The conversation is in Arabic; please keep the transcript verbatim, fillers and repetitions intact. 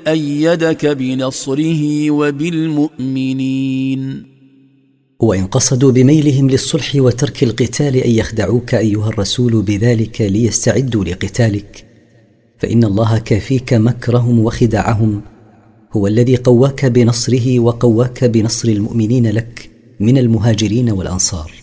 أيدك بنصره وبالمؤمنين. وإن قصدوا بميلهم للصلح وترك القتال أن يخدعوك أيها الرسول بذلك ليستعدوا لقتالك، فإن الله كافيك مكرهم وخداعهم، هو الذي قواك بنصره وقواك بنصر المؤمنين لك من المهاجرين والأنصار.